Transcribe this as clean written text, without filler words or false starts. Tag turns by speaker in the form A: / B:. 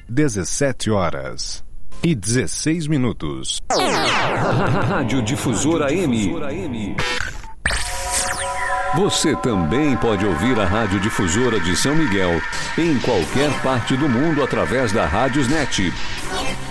A: 17h16.
B: Rádio Difusora M. Você também pode ouvir a Rádio Difusora de São Miguel em qualquer parte do mundo através da Rádiosnet.